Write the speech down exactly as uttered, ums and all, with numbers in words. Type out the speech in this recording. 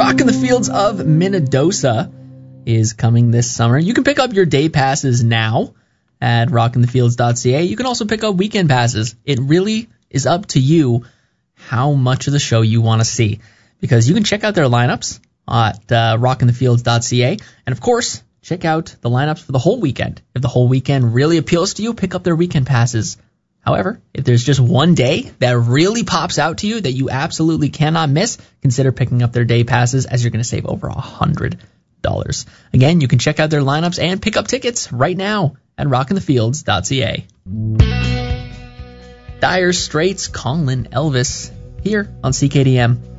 Rockin' the Fields of Minnedosa is coming this summer. You can pick up your day passes now at rockin the fields dot c a. You can also pick up weekend passes. It really is up to you how much of the show you want to see, because you can check out their lineups at uh, rockin the fields dot c a. And, of course, check out the lineups for the whole weekend. If the whole weekend really appeals to you, pick up their weekend passes. However, if there's just one day that really pops out to you that you absolutely cannot miss, consider picking up their day passes, as you're going to save over one hundred dollars. Again, you can check out their lineups and pick up tickets right now at rockin the fields dot c a. Dire Straits, Colin Elvis, here on C K D M.